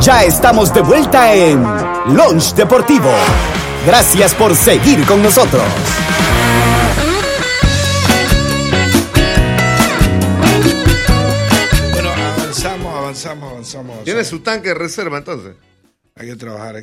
Ya estamos de vuelta en Lunch Deportivo. Gracias por seguir con nosotros. Bueno, avanzamos. ¿Tiene su tanque de reserva entonces? Hay que trabajar.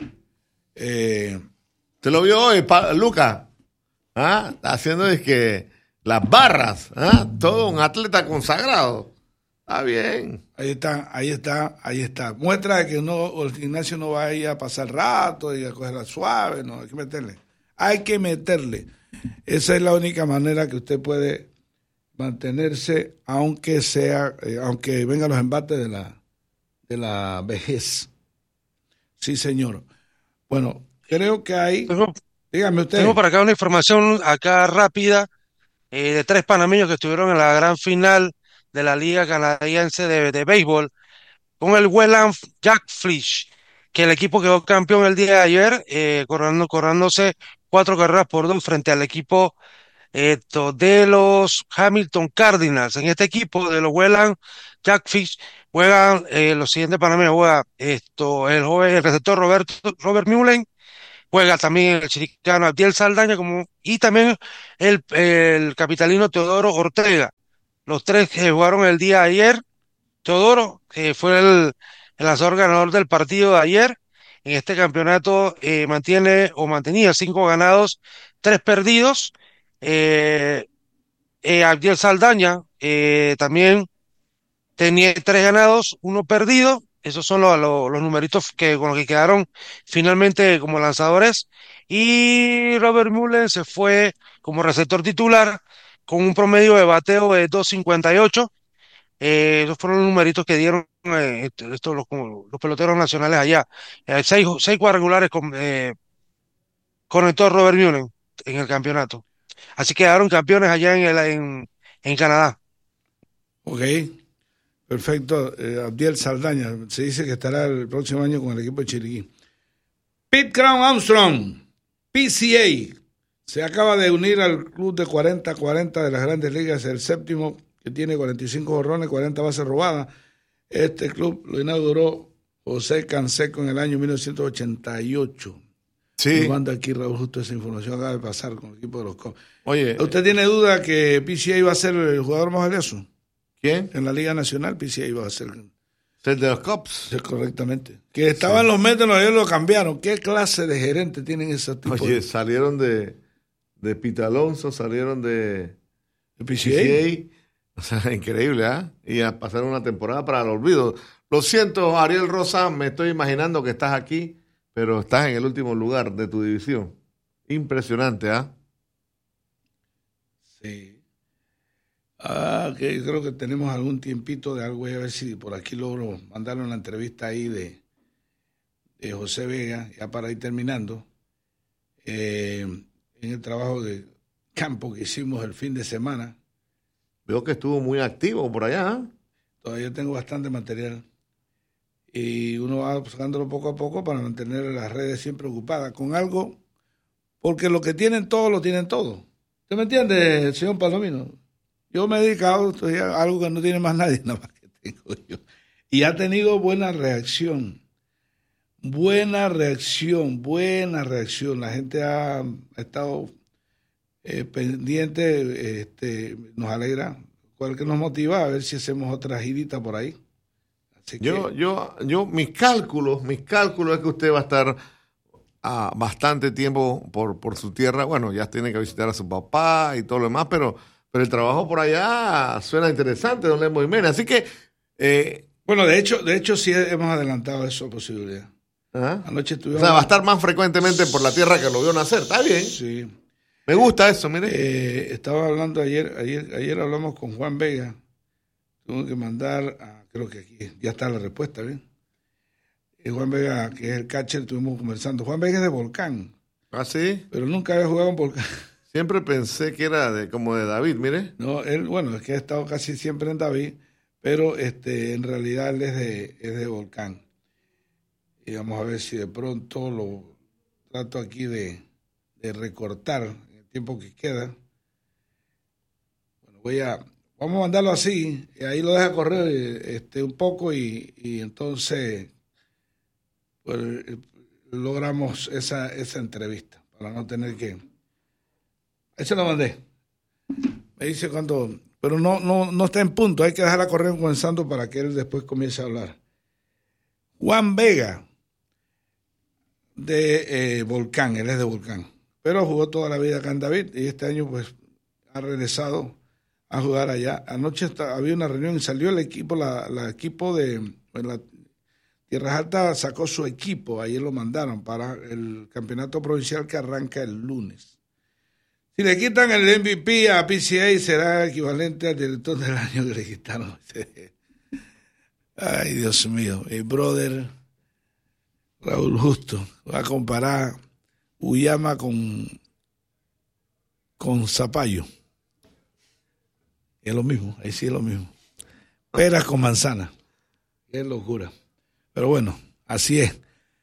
¿Te lo vio hoy, Luca? ¿Ah? Haciendo es que las barras, ¿ah? Todo un atleta consagrado. Está bien. Ahí está. Muestra de que el gimnasio no va a ir a pasar rato y a cogerla suave, no, hay que meterle. Esa es la única manera que usted puede mantenerse, aunque vengan los embates de la vejez. Sí, señor. Bueno, creo que hay... Dígame usted. Tengo para acá una información acá rápida de 3 panameños que estuvieron en la gran final de la Liga Canadiense de Béisbol con el Welland Jackfish, que el equipo quedó campeón el día de ayer, coronándose 4 carreras por 2 frente al equipo de los Hamilton Cardinals. En este equipo de los Welland Jackfish juegan los siguientes panameños: juega el receptor Robert Mullen, juega también el chiricano Abdiel Saldaña y también el capitalino Teodoro Ortega. Los 3 que jugaron el día de ayer. Teodoro, que fue el lanzador ganador del partido de ayer, en este campeonato mantenía 5 ganados, 3 perdidos. Abdiel Saldaña también tenía 3 ganados, 1 perdido. Esos son los numeritos con los que quedaron finalmente como lanzadores. Y Robert Mullen se fue como receptor titular con un promedio de bateo de 2.58. Esos fueron los numeritos que dieron como los peloteros nacionales allá. 6 cuadrangulares conectó Robert Mullen en el campeonato. Así quedaron campeones allá en Canadá. Ok, perfecto. Abdiel Saldaña, se dice que estará el próximo año con el equipo de Chiriquí. Pete Crown Armstrong, PCA, se acaba de unir al club de 40-40 de las Grandes Ligas, el séptimo que tiene 45 jonrones, 40 bases robadas. Este club lo inauguró José Canseco en el año 1988. Sí. Nos manda aquí Raúl justo esa información, acaba de pasar con el equipo de los Cubs. Oye, ¿Usted tiene duda que PCA iba a ser el jugador más valioso? ¿quién? En la Liga Nacional, PCA iba a ser El de los Cubs. sí, correctamente. Que estaba en los Mets, lo cambiaron. ¿Qué clase de gerente tienen esos tipos? Oye, salieron de Pete Alonso, salieron de PCA. O sea, increíble, ¿ah? Y a pasar una temporada para el olvido. Lo siento, Ariel Rosa, me estoy imaginando que estás aquí, pero estás en el último lugar de tu división. Impresionante, ¿ah? Sí. Que creo que tenemos algún tiempito de algo. Voy a ver si por aquí logro mandarle una entrevista ahí de José Vega, ya para ir terminando. En el trabajo de campo que hicimos el fin de semana. Veo que estuvo muy activo por allá, ¿ah? Todavía tengo bastante material. Y uno va sacándolo poco a poco para mantener las redes siempre ocupadas con algo, porque lo que tienen todos lo tienen todo. ¿Usted me entiende, señor Palomino? Yo me he dedicado a algo que no tiene más nadie, nada más que tengo yo. Y ha tenido buena reacción. Buena reacción. La gente ha estado pendiente, nos alegra, cual que nos motiva a ver si hacemos otra girita por ahí. Así Yo, mis cálculos es que usted va a estar bastante tiempo por su tierra. Bueno, ya tiene que visitar a su papá y todo lo demás, pero el trabajo por allá suena interesante, don Lemo Jiménez. Así que... bueno, de hecho sí hemos adelantado esa posibilidad. ¿Ah? Anoche estuvimos... O sea, va a estar más frecuentemente por la tierra que lo vio nacer. Está bien. Sí. Me gusta eso, mire. Estaba hablando ayer hablamos con Juan Vega. Tuve que mandar, creo que aquí ya está la respuesta, ¿bien? Juan Vega, que es el catcher, estuvimos conversando. Juan Vega es de Volcán. ¿Ah, sí? Pero nunca había jugado en Volcán. Siempre pensé que era como de David, mire. No, él, bueno, es que ha estado casi siempre en David, pero en realidad él es de Volcán. Y vamos a ver si de pronto lo trato aquí de recortar en el tiempo que queda. Bueno, vamos a mandarlo así, y ahí lo deja correr un poco y entonces pues, logramos esa entrevista, para no tener que... Ahí se lo mandé. Me dice cuando... Pero no está en punto, hay que dejarla correr comenzando para que él después comience a hablar. Juan Vega, de Volcán, él es de Volcán, pero jugó toda la vida acá en David y este año pues ha regresado a jugar allá. Anoche había una reunión y salió el equipo, la equipo de la Tierras Altas sacó su equipo, ayer lo mandaron para el campeonato provincial que arranca el lunes. Si le quitan el MVP a PCA será equivalente al director del año que le quitaron. Ay, Dios mío, mi brother Raúl Justo va a comparar Uyama con Zapallo. Es lo mismo, ahí sí es lo mismo. Peras con manzana. Qué locura. Pero bueno, así es.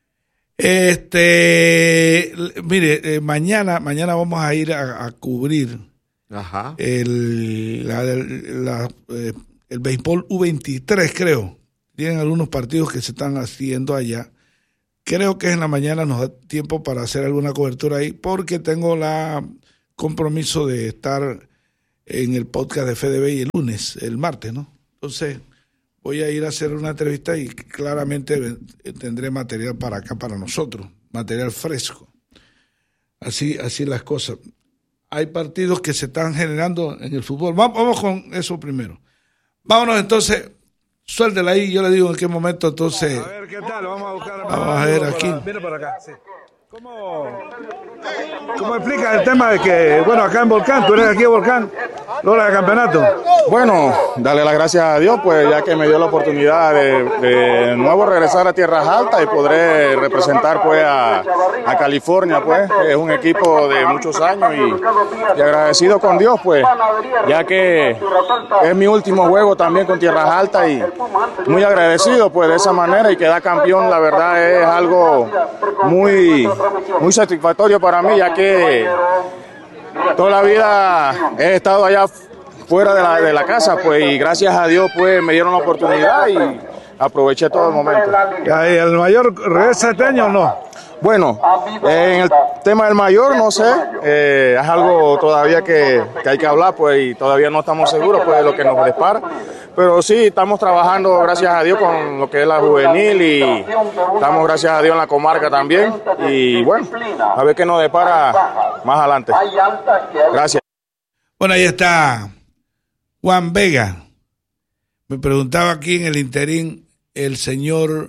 Mire, mañana vamos a ir a cubrir el béisbol U23, creo. Tienen algunos partidos que se están haciendo allá. Creo que en la mañana nos da tiempo para hacer alguna cobertura ahí, porque tengo el compromiso de estar en el podcast de FedeBay el martes, ¿no? Entonces voy a ir a hacer una entrevista y claramente tendré material para acá, para nosotros, material fresco. Así las cosas. Hay partidos que se están generando en el fútbol. Vamos con eso primero. Vámonos entonces, suéltela ahí, yo le digo en qué momento entonces. A ver, ¿qué tal? Vamos a buscar. Vamos a ver aquí. Viene por acá, sí. ¿Cómo explica el tema de que, bueno, acá en Volcán, tú eres aquí de Volcán, logra el campeonato? Bueno, darle las gracias a Dios, pues ya que me dio la oportunidad de nuevo regresar a Tierras Altas y podré representar pues a California, pues es un equipo de muchos años y agradecido con Dios, pues ya que es mi último juego también con Tierras Altas y muy agradecido pues de esa manera y quedar campeón, la verdad es algo muy satisfactorio para mí, ya que toda la vida he estado allá fuera de la casa, pues, y gracias a Dios, pues, me dieron la oportunidad y aproveché todo el momento. ¿Y el mayor regresa este año o no? Bueno, en el tema del mayor, no sé, es algo todavía que hay que hablar, pues, y todavía no estamos seguros, pues, de lo que nos depara. Pero sí, estamos trabajando, gracias a Dios, con lo que es la juvenil y estamos, gracias a Dios, en la comarca también. Y bueno, a ver qué nos depara más adelante. Gracias. Bueno, ahí está Juan Vega. Me preguntaba aquí en el interín el señor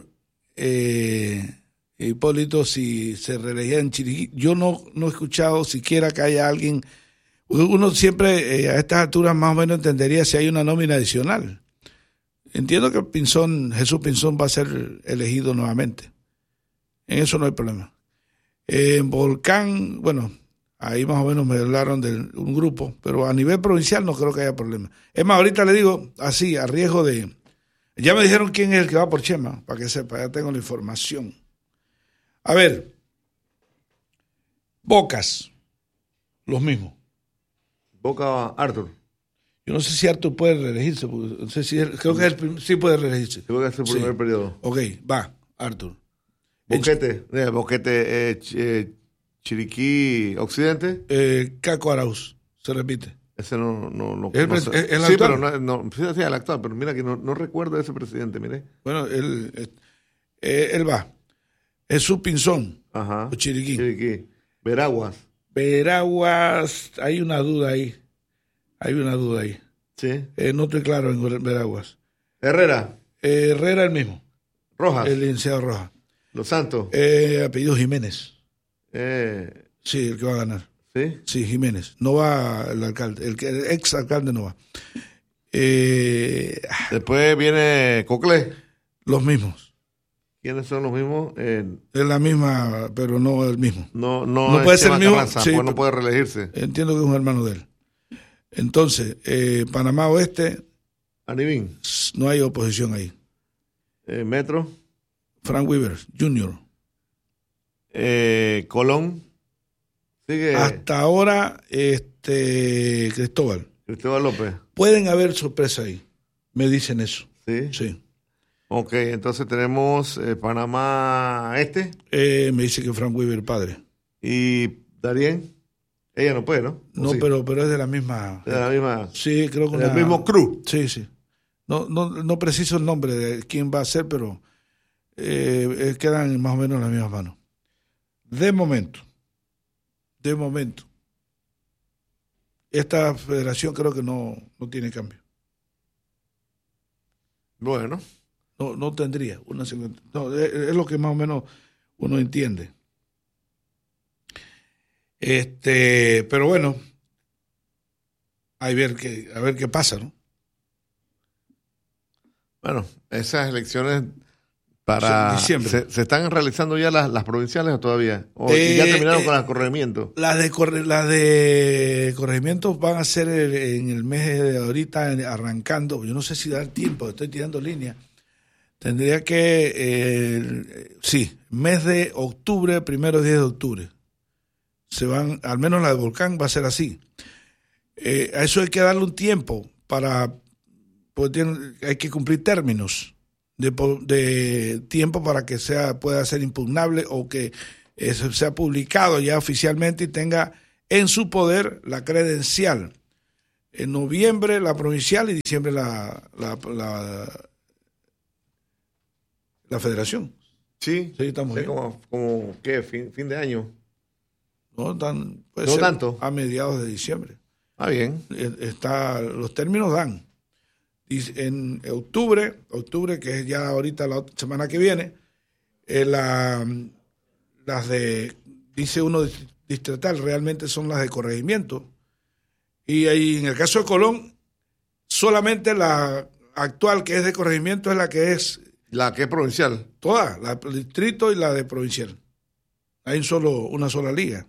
Hipólito si se reelegía en Chiriquí. Yo no he escuchado siquiera que haya alguien. Uno siempre a estas alturas más o menos entendería si hay una nómina adicional. Entiendo que Jesús Pinzón va a ser elegido nuevamente. En eso no hay problema. En Volcán, bueno, ahí más o menos me hablaron de un grupo, pero a nivel provincial no creo que haya problema. Es más, ahorita le digo así, a riesgo de... Ya me dijeron quién es el que va por Chema, para que sepa, ya tengo la información. A ver, Bocas, los mismos. Boca Arthur. Yo no sé si Arthur puede reelegirse, no sé si creo que sí puede reelegirse. Creo que es el primer periodo. Ok, va, Arthur. Boquete, Chiriquí Occidente. Caco Arauz, se repite. Ese no ¿El sí, actual? pero sí, el actual, pero mira que no recuerdo a ese presidente, mire. Bueno, él va. Jesús Pinzón, Ajá. o Chiriquí. Veraguas, hay una duda ahí. sí. No estoy claro en Veraguas. Herrera, el mismo. Rojas, El licenciado Rojas. Los Santos, Apellido Jiménez. Sí, el que va a ganar. sí. Sí, Jiménez. No va el alcalde. El ex alcalde no va. Después viene Coclé. Los mismos. ¿Quiénes son los mismos? Es la misma, pero no el mismo. No puede ser el mismo. Carranza, Sí, pues no puede reelegirse. Entiendo que es un hermano de él. Entonces, Panamá Oeste, Anivín, no hay oposición ahí. Metro, Frank Weaver, Jr. Colón, sigue Hasta ahora, Cristóbal. Cristóbal López. Pueden haber sorpresas ahí. Me dicen eso. Sí. Sí. Ok, entonces tenemos Panamá Este. Me dice que Frank Weaver padre. ¿Y Darien? Ella no puede, ¿no? No, sí? pero es de la misma. De la misma. Sí, creo que del mismo crew. Sí. No preciso el nombre de quién va a ser, pero quedan más o menos en las mismas manos. De momento, esta federación creo que no tiene cambio. Bueno. No tendría una segunda. No, es lo que más o menos uno entiende. Pero bueno, a ver qué pasa, ¿no? Bueno, esas elecciones para diciembre. ¿Se están realizando ya las provinciales o todavía? ¿O ya terminaron con el corregimiento? Las de corregimientos van a ser en el mes de ahorita, arrancando. Yo no sé si da el tiempo, estoy tirando línea. Tendría que, mes de octubre, primeros días de octubre. Se van, al menos la de Volcán va a ser así. A eso hay que darle un tiempo porque hay que cumplir términos de tiempo para que pueda ser impugnable o que sea publicado ya oficialmente y tenga en su poder la credencial. En noviembre la provincial y diciembre la federación. Sí, estamos bien. Como ¿qué? Fin de año. Puede ser tanto. A mediados de diciembre. Bien. Los términos dan. En octubre, que es ya ahorita la semana que viene, las dice uno distrital, realmente son las de corregimiento. Y ahí, en el caso de Colón, solamente la actual que es de corregimiento es la que es... La que es provincial. Toda, la del distrito y la de provincial. Hay una sola liga.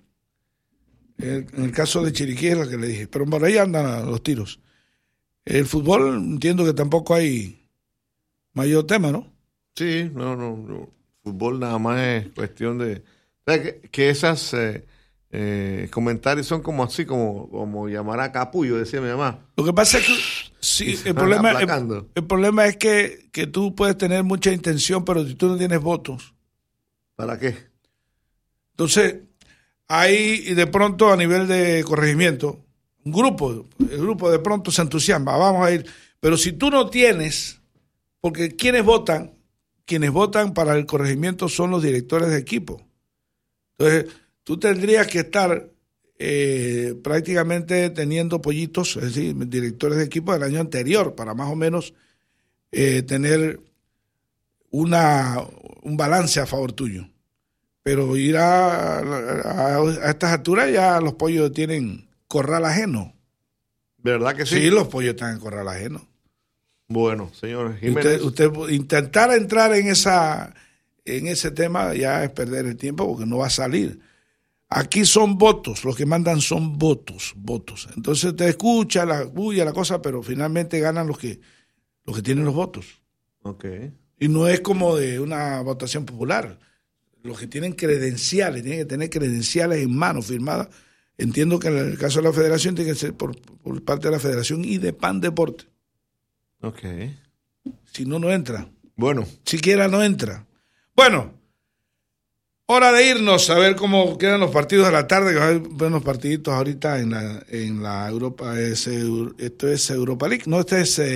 En el caso de Chiriquí es la que le dije, pero por ahí andan los tiros. El fútbol entiendo que tampoco hay mayor tema, ¿no? Sí, no. Fútbol nada más es cuestión de... Que esas comentarios son como así, como llamar a capullo, decía mi mamá. Lo que pasa es que sí, el problema es que tú puedes tener mucha intención, pero si tú no tienes votos. ¿Para qué? Entonces, ahí de pronto a nivel de corregimiento, el grupo de pronto se entusiasma, vamos a ir. Pero si tú no tienes, porque quienes votan para el corregimiento son los directores de equipo. Entonces, tú tendrías que estar prácticamente teniendo pollitos, es decir, directores de equipo del año anterior, para más o menos tener un balance a favor tuyo. Pero ir a estas alturas ya los pollos tienen corral ajeno. ¿Verdad que sí? Sí, los pollos están en corral ajeno. Bueno, señor Jiménez. Usted intentar entrar en ese tema ya es perder el tiempo porque no va a salir. Aquí son votos, los que mandan son votos. Entonces te escucha la bulla, la cosa, pero finalmente ganan los que tienen los votos. Okay. Y no es como de una votación popular. Los que tienen credenciales, tienen que tener credenciales en mano firmadas. Entiendo que en el caso de la federación tiene que ser por parte de la federación y de PAN Deporte. Ok. Si no entra. Bueno. Siquiera no entra. Bueno, hora de irnos a ver cómo quedan los partidos de la tarde, que va a haber buenos partiditos ahorita en la Europa. Esto es Europa League. No,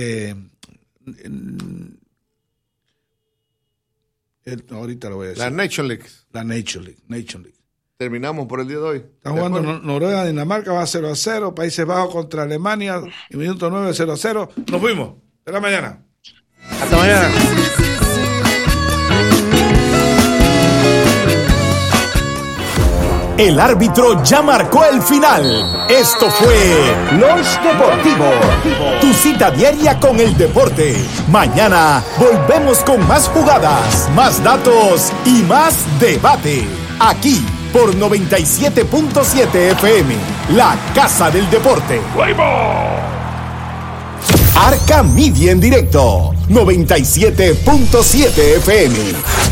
ahorita lo voy a decir. La Nation League. La Nation League. Terminamos por el día de hoy. Están jugando Noruega, Dinamarca, va 0-0. Países Bajos contra Alemania, en minuto 9, 0-0. Nos fuimos. Hasta mañana. Hasta mañana. El árbitro ya marcó el final. Esto fue Lunch Deportivo, tu cita diaria con el deporte. Mañana volvemos con más jugadas, más datos y más debate. Aquí por 97.7 FM, la Casa del Deporte. Arca Media en directo, 97.7 FM.